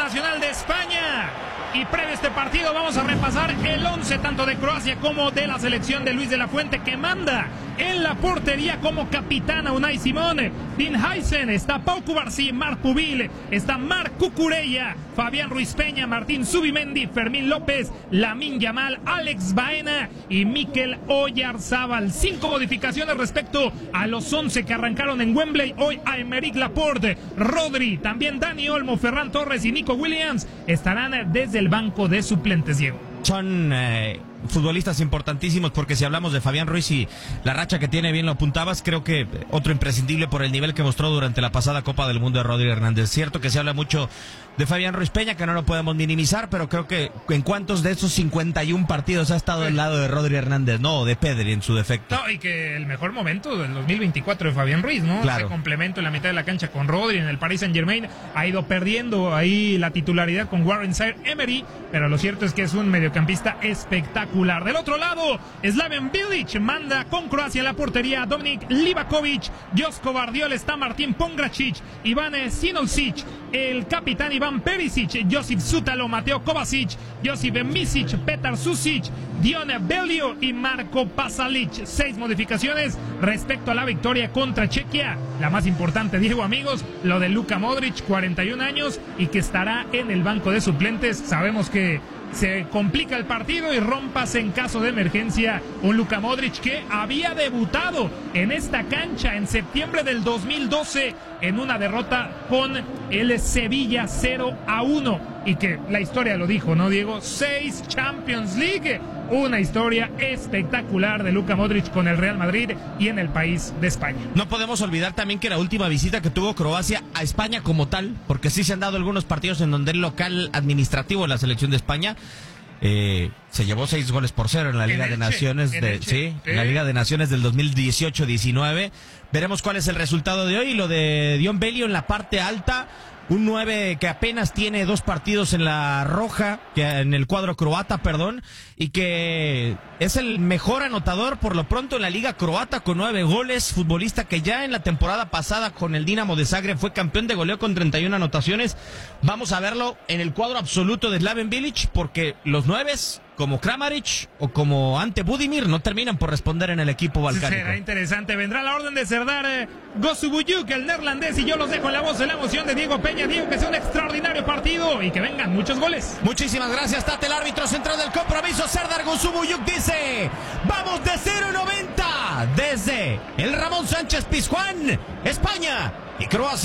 nacional de España. Y previo a este partido vamos a repasar el 11 tanto de Croacia como de la selección de Luis de la Fuente, que manda en la portería como capitán a Unai Simón, Dean Huijsen, está Pau Cubarsí, Marc Pubil, está Marc Cucurella, Fabián Ruiz Peña, Martín Zubimendi, Fermín López, Lamine Yamal, Alex Baena y Mikel Oyarzábal. 5 modificaciones respecto a los 11 que arrancaron en Wembley. Hoy Aymeric Laporte, Rodri, también Dani Olmo, Ferran Torres y Nico Williams estarán desde el banco de suplentes, Diego. Son futbolistas importantísimos, porque si hablamos de Fabián Ruiz y la racha que tiene, bien lo apuntabas, creo que otro imprescindible por el nivel que mostró durante la pasada Copa del Mundo de Rodri Hernández. Cierto que se habla mucho de Fabián Ruiz Peña, que no lo podemos minimizar, pero creo que en cuántos de esos 51 partidos ha estado al lado de Rodri Hernández, no, de Pedri en su defecto. No, y que el mejor momento del 2024 de Fabián Ruiz, ¿no? Claro. Ese complemento en la mitad de la cancha con Rodri en el Paris Saint-Germain ha ido perdiendo ahí la titularidad con Warren Zaïre-Emery, pero lo cierto es que es un mediocampista espectacular. Del otro lado, Slaven Bilic manda con Croacia en la portería, Dominik Livakovic, Josko Vardiol, está Martín Pongracic, Iván Sinolsic, el capitán Iván Perisic, Josip Zútalo, Mateo Kovacic, Josip Misic, Petar Susic, Dion Belio y Marko Pasalic. 6 modificaciones respecto a la victoria contra Chequia. La más importante, Diego, amigos, lo de Luka Modric, 41 años y que estará en el banco de suplentes. Sabemos que se complica el partido y rompas en caso de emergencia un Luka Modric que había debutado en esta cancha en septiembre del 2012 en una derrota con el Sevilla 0-1 y que la historia lo dijo, ¿no, Diego? 6 Champions League, una historia espectacular de Luka Modric con el Real Madrid y en el país de España. No podemos olvidar también que la última visita que tuvo Croacia a España como tal, porque sí se han dado algunos partidos en donde el local administrativo de la selección de España se llevó 6-0 en la Liga de Naciones en la Liga de Naciones del 2018-19. Veremos cuál es el resultado de hoy. Lo de Dion Belio en la parte alta, un 9 que apenas tiene 2 partidos en la roja, en el cuadro croata, y que es el mejor anotador por lo pronto en la liga croata con 9 goles, futbolista que ya en la temporada pasada con el Dinamo de Zagreb fue campeón de goleo con 31 anotaciones. Vamos a verlo en el cuadro absoluto de Slaven Bilic, porque los 9 como Kramaric o como Ante Budimir no terminan por responder en el equipo balcánico. Será interesante. Vendrá la orden de Serdar Gosubuyuk, el neerlandés, y yo los dejo en la voz de la emoción de Diego Peña. Diego, que sea un extraordinario partido y que vengan muchos goles. Muchísimas gracias, Tate, el árbitro central del compromiso. Serdar Gosubuyuk dice: vamos de 0-90 desde el Ramón Sánchez Pizjuán, España y Croacia.